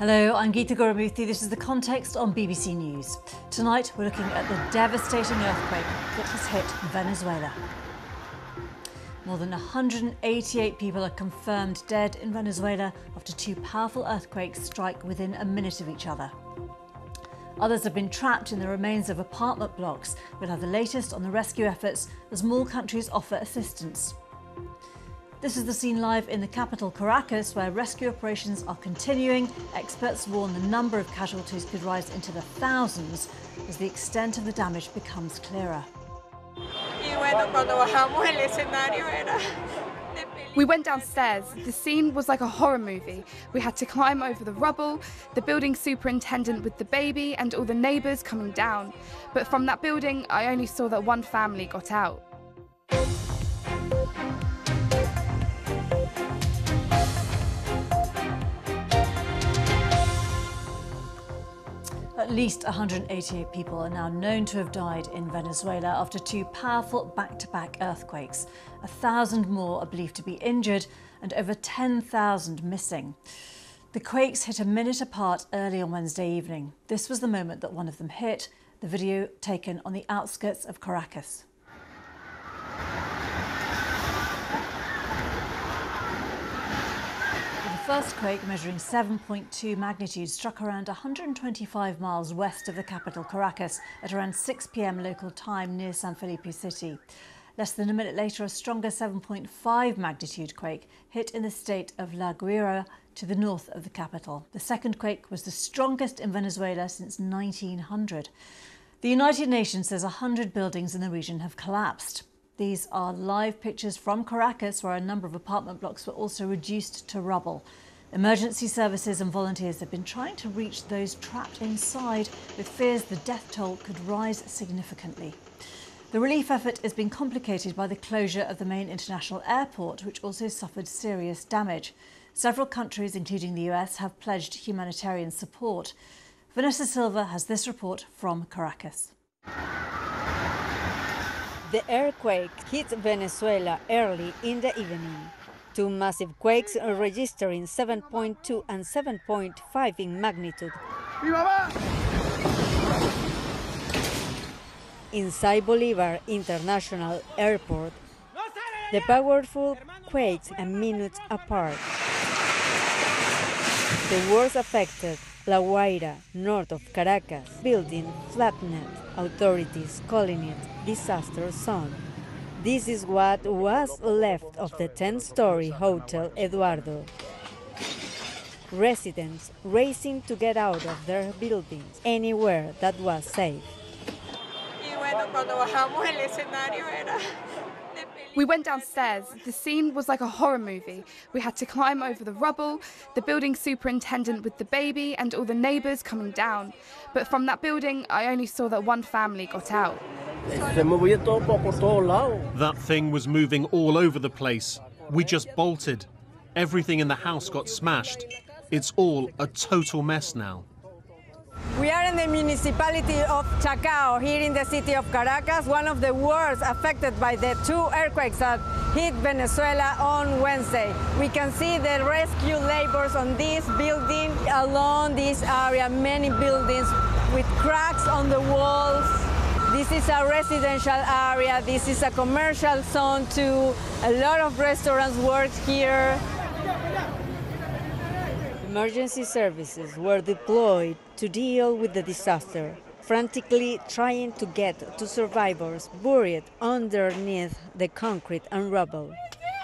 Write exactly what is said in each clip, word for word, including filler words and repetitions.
Hello, I'm Geeta Gurumurthy. This is The Context on B B C News. Tonight we're looking at the devastating earthquake that has hit Venezuela. More than one hundred eighty-eight people are confirmed dead in Venezuela after two powerful earthquakes strike within a minute of each other. Others have been trapped in the remains of apartment blocks. We'll have the latest on the rescue efforts as more countries offer assistance. This is the scene live in the capital, Caracas, where rescue operations are continuing. Experts warn the number of casualties could rise into the thousands as the extent of the damage becomes clearer. We went downstairs. The scene was like a horror movie. We had to climb over the rubble, the building superintendent with the baby and all the neighbours coming down. But from that building, I only saw that one family got out. At least one hundred eighty-eight people are now known to have died in Venezuela after two powerful back-to-back earthquakes. A thousand more are believed to be injured and over ten thousand missing. The quakes hit a minute apart early on Wednesday evening. This was the moment that one of them hit, the video taken on the outskirts of Caracas. The first quake, measuring seven point two magnitude, struck around one hundred twenty-five miles west of the capital, Caracas, at around six p m local time near San Felipe City. Less than a minute later, a stronger seven point five magnitude quake hit in the state of La Guaira to the north of the capital. The second quake was the strongest in Venezuela since nineteen hundred. The United Nations says one hundred buildings in the region have collapsed. These are live pictures from Caracas, where a number of apartment blocks were also reduced to rubble. Emergency services and volunteers have been trying to reach those trapped inside, with fears the death toll could rise significantly. The relief effort has been complicated by the closure of the main international airport, which also suffered serious damage. Several countries, including the U S, have pledged humanitarian support. Vanessa Silva has this report from Caracas. The earthquake hit Venezuela early in the evening. Two massive quakes registering seven point two and seven point five in magnitude. Inside Bolivar International Airport, the powerful quakes a minute apart. The worst affected, La Guaira, north of Caracas, building flattened, authorities calling it disaster zone. This is what was left of the ten-story Hotel Eduardo. Residents racing to get out of their buildings anywhere that was safe. We went downstairs. The scene was like a horror movie. We had to climb over the rubble, the building superintendent with the baby and all the neighbours coming down. But from that building, I only saw that one family got out. That thing was moving all over the place. We just bolted. Everything in the house got smashed. It's all a total mess now. We are in the municipality of Chacao, here in the city of Caracas, one of the worst affected by the two earthquakes that hit Venezuela on Wednesday. We can see the rescue labors on this building, along this area, many buildings with cracks on the walls. This is a residential area, this is a commercial zone too. A lot of restaurants work here. Emergency services were deployed to deal with the disaster, frantically trying to get to survivors buried underneath the concrete and rubble.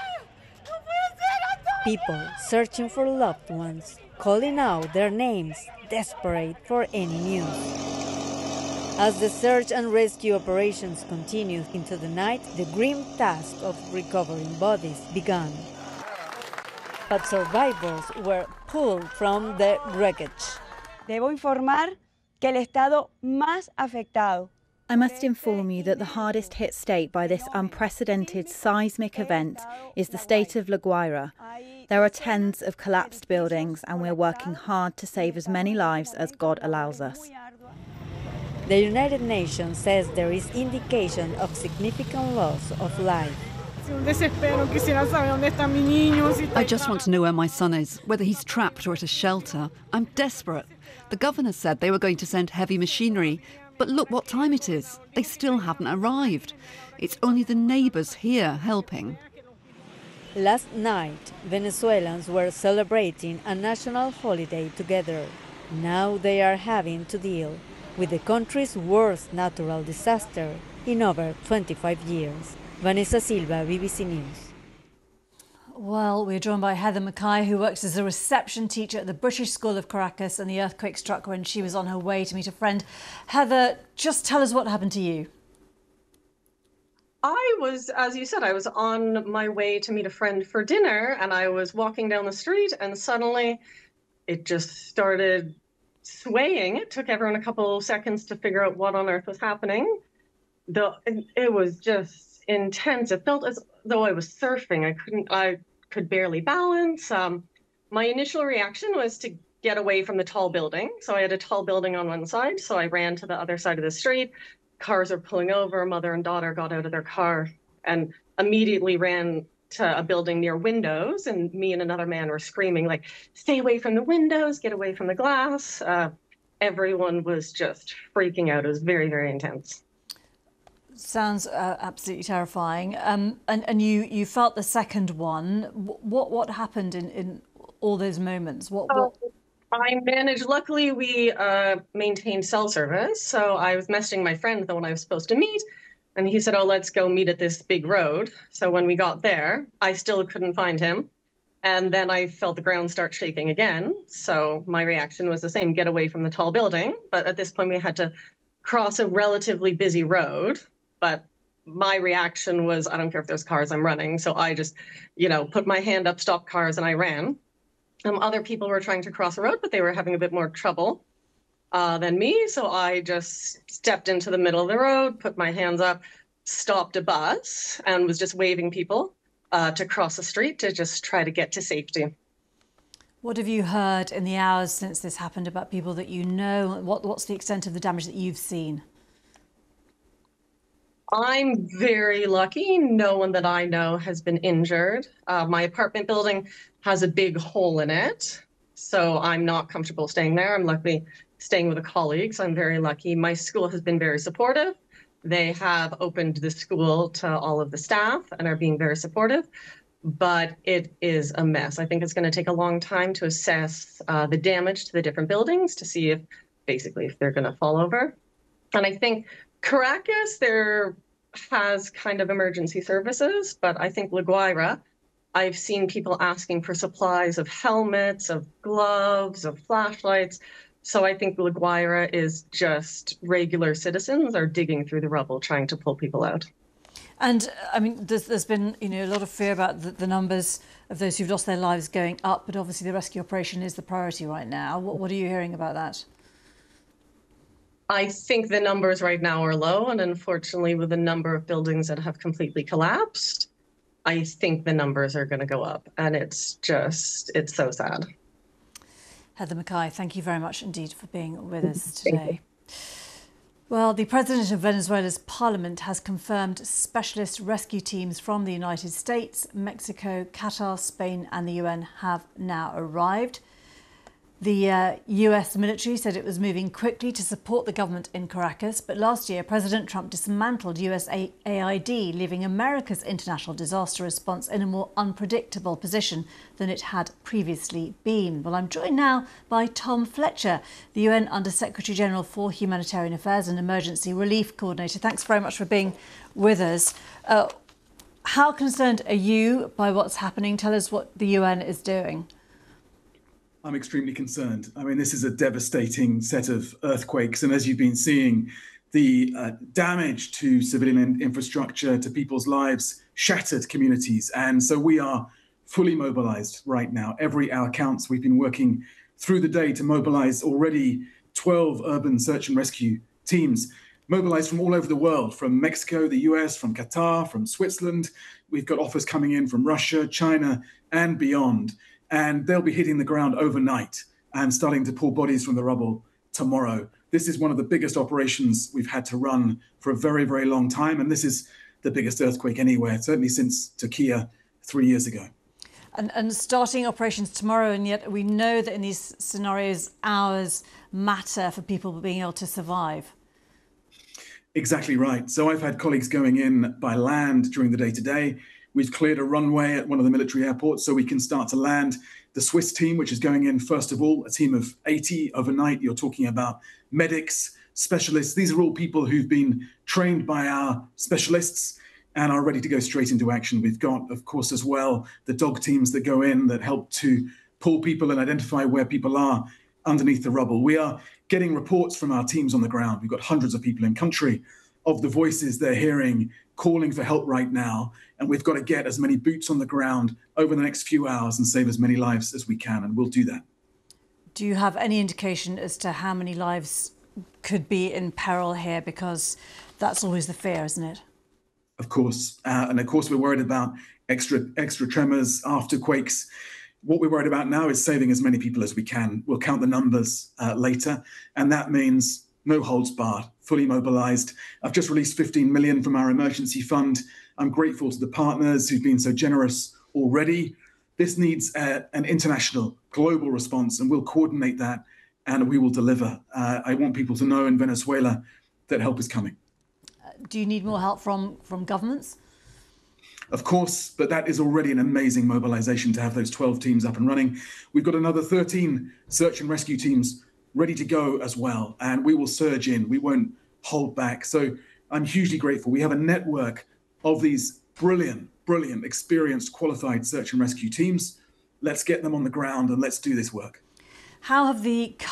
People searching for loved ones, calling out their names, desperate for any news. As the search and rescue operations continued into the night, the grim task of recovering bodies began. But survivors were pulled from the wreckage. Debo informar que el estado más afectado. I must inform you that the hardest hit state by this unprecedented seismic event is the state of La Guaira. There are tens of collapsed buildings and we're working hard to save as many lives as God allows us. The United Nations says there is indication of significant loss of life. I just want to know where my son is, whether he's trapped or at a shelter. I'm desperate. The governor said they were going to send heavy machinery, but look what time it is. They still haven't arrived. It's only the neighbours here helping. Last night, Venezuelans were celebrating a national holiday together. Now they are having to deal with the country's worst natural disaster in over twenty-five years. Vanessa Silva, B B C News. Well, we're joined by Heather Mackay, who works as a reception teacher at the British School of Caracas, and the earthquake struck when she was on her way to meet a friend. Heather, just tell us what happened to you. I was, as you said, I was on my way to meet a friend for dinner, and I was walking down the street, and suddenly it just started swaying. It took everyone a couple of seconds to figure out what on earth was happening. The, it was just intense. It felt as though I was surfing. I couldn't, I could barely balance. Um, my initial reaction was to get away from the tall building. So I had a tall building on one side, so I ran to the other side of the street. Cars are pulling over. Mother and daughter got out of their car and immediately ran to a building near windows. And me and another man were screaming, like, stay away from the windows, get away from the glass. Uh, everyone was just freaking out. It was very, very intense. Sounds uh, absolutely terrifying. Um, and and you, you felt the second one. What what happened in, in all those moments? What, what? I managed, luckily we uh, maintained cell service. So I was messaging my friend, the one I was supposed to meet, and he said, oh, let's go meet at this big road. So when we got there, I still couldn't find him. And then I felt the ground start shaking again. So my reaction was the same, get away from the tall building. But at this point we had to cross a relatively busy road. But my reaction was, I don't care if there's cars, I'm running. So I just, you know, put my hand up, stopped cars, and I ran. Um, other people were trying to cross the road, but they were having a bit more trouble uh, than me. So I just stepped into the middle of the road, put my hands up, stopped a bus, and was just waving people uh, to cross the street to just try to get to safety. What have you heard in the hours since this happened about people that you know? What, what's the extent of the damage that you've seen? I'm very lucky. No one that I know has been injured. Uh, my apartment building has a big hole in it, so I'm not comfortable staying there. I'm luckily staying with a colleague, so I'm very lucky. My school has been very supportive. They have opened the school to all of the staff and are being very supportive, but it is a mess. I think it's going to take a long time to assess uh, the damage to the different buildings to see if basically if they're going to fall over. And I think Caracas, there has kind of emergency services, but I think La Guaira, I've seen people asking for supplies of helmets, of gloves, of flashlights. So I think La Guaira is just regular citizens are digging through the rubble, trying to pull people out. And I mean, there's, there's been, you know, a lot of fear about the, the numbers of those who've lost their lives going up, but obviously the rescue operation is the priority right now. What, what are you hearing about that? I think the numbers right now are low, and unfortunately with the number of buildings that have completely collapsed, I think the numbers are going to go up, and it's just, it's so sad. Heather Mackay, thank you very much indeed for being with us today. Well, the President of Venezuela's parliament has confirmed specialist rescue teams from the United States, Mexico, Qatar, Spain and the U N have now arrived. The uh, U S military said it was moving quickly to support the government in Caracas, but last year President Trump dismantled U S A I D, leaving America's international disaster response in a more unpredictable position than it had previously been. Well, I'm joined now by Tom Fletcher, the U N Under-Secretary General for Humanitarian Affairs and Emergency Relief Coordinator. Thanks very much for being with us. Uh, how concerned are you by what's happening? Tell us what the U N is doing. I'm extremely concerned. I mean, this is a devastating set of earthquakes. And as you've been seeing, the uh, damage to civilian in infrastructure, to people's lives, shattered communities. And so we are fully mobilized right now. Every hour counts. We've been working through the day to mobilize already twelve urban search and rescue teams, mobilized from all over the world, from Mexico, the U S, from Qatar, from Switzerland. We've got offers coming in from Russia, China, and beyond. And they'll be hitting the ground overnight and starting to pull bodies from the rubble tomorrow. This is one of the biggest operations we've had to run for a very, very long time. And this is the biggest earthquake anywhere, certainly since Turkey three years ago. And, and starting operations tomorrow, and yet we know that in these scenarios, hours matter for people being able to survive. Exactly right. So I've had colleagues going in by land during the day today. We've cleared a runway at one of the military airports so we can start to land. The Swiss team, which is going in, first of all, a team of eighty overnight. You're talking about medics, specialists. These are all people who've been trained by our specialists and are ready to go straight into action. We've got, of course, as well, the dog teams that go in that help to pull people and identify where people are underneath the rubble. We are getting reports from our teams on the ground. We've got hundreds of people in country of the voices they're hearing calling for help right now. And we've got to get as many boots on the ground over the next few hours and save as many lives as we can. And we'll do that. Do you have any indication as to how many lives could be in peril here? Because that's always the fear, isn't it? Of course. Uh, and of course, we're worried about extra extra tremors, afterquakes. What we're worried about now is saving as many people as we can. We'll count the numbers uh, later. And that means no holds barred, fully mobilized. I've just released fifteen million from our emergency fund. I'm grateful to the partners who've been so generous already. This needs uh, an international, global response, and we'll coordinate that and we will deliver. Uh, I want people to know in Venezuela that help is coming. Do you need more help from, from governments? Of course, but that is already an amazing mobilization to have those twelve teams up and running. We've got another thirteen search and rescue teams ready to go as well, and we will surge in. We won't hold back. So I'm hugely grateful. We have a network of these brilliant, brilliant, experienced, qualified search and rescue teams. Let's get them on the ground and let's do this work. How have the